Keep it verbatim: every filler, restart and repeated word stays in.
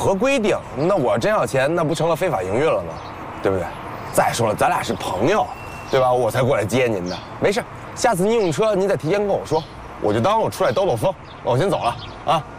合规定，那我真要钱，那不成了非法营运了吗？对不对？再说了，咱俩是朋友，对吧？我才过来接您的，没事。下次您用车，您再提前跟我说，我就当我出来兜兜风。我先走了啊。